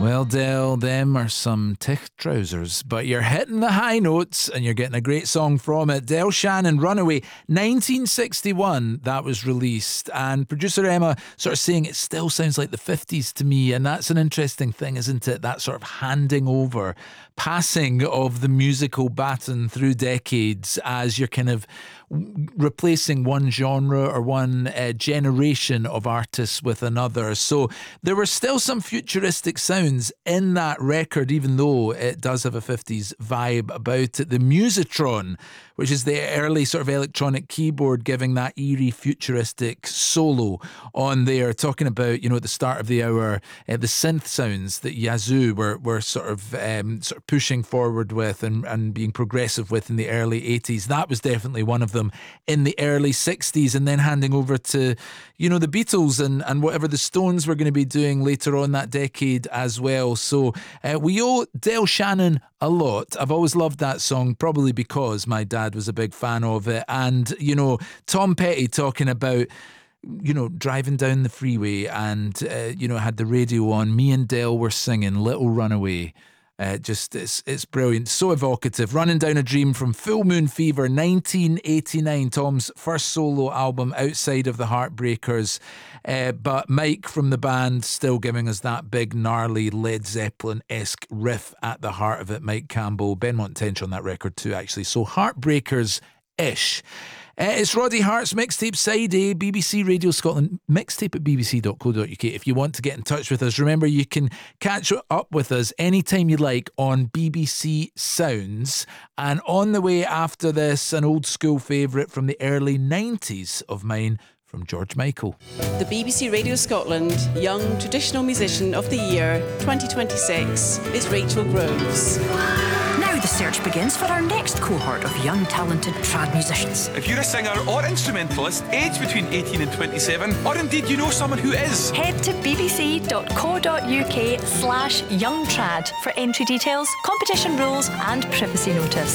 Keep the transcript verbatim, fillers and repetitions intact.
Well, Del, them are some tick trousers, but you're hitting the high notes and you're getting a great song from it. Del Shannon, Runaway, nineteen sixty-one, that was released. And producer Emma sort of saying it still sounds like the fifties to me. And that's an interesting thing, isn't it? That sort of handing over, passing of the musical baton through decades as you're kind of replacing one genre or one uh, generation of artists with another. So there were still some futuristic sounds in that record, even though it does have a fifties vibe about it. The Musitron, which is the early sort of electronic keyboard, giving that eerie futuristic solo on there, talking about, you know, at the start of the hour, uh, the synth sounds that Yazoo were, were sort of um, sort of pushing forward with and, and being progressive with in the early eighties. That was definitely one of them in the early sixties, and then handing over to, you know, the Beatles and, and whatever the Stones were going to be doing later on that decade as well. So uh, we owe Del Shannon a lot. I've always loved that song, probably because my dad was a big fan of it. And, you know, Tom Petty talking about, you know, driving down the freeway and, uh, you know, had the radio on. Me and Del were singing Little Runaway. Uh, just, it's it's brilliant. So evocative. Running Down a Dream from Full Moon Fever, nineteen eighty-nine. Tom's first solo album outside of the Heartbreakers. Uh, but Mike from the band still giving us that big, gnarly Led Zeppelin-esque riff at the heart of it. Mike Campbell. Benmont Tench on that record too, actually. So Heartbreakers-ish. Uh, it's Roddy Hart's mixtape Side A, B B C Radio Scotland, mixtape at b b c dot co dot u k. If you want to get in touch with us, remember you can catch up with us anytime you like on B B C Sounds. And on the way after this, an old school favourite from the early nineties of mine, from George Michael. The B B C Radio Scotland Young Traditional Musician of the Year twenty twenty-six is Rachel Groves. Now the search begins for our next cohort of young talented trad musicians. If you're a singer or instrumentalist aged between eighteen and twenty-seven, or indeed you know someone who is, head to b b c dot co dot u k slash young trad for entry details, competition rules and privacy notice.